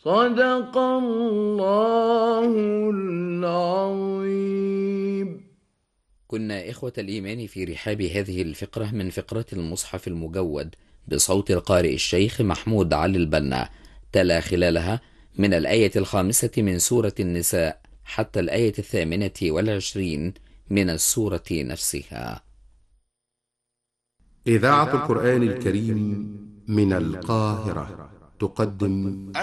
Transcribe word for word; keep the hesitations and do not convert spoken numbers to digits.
صدق الله العظيم. كنا إخوة الإيمان في رحاب هذه الفقرة من فقرات المصحف المجود بصوت القارئ الشيخ محمود علي البنا، تلا خلالها من الآية الخامسة من سورة النساء حتى الآية الثامنة والعشرين من السورة نفسها. إذاعة القرآن الكريم من القاهرة تقدم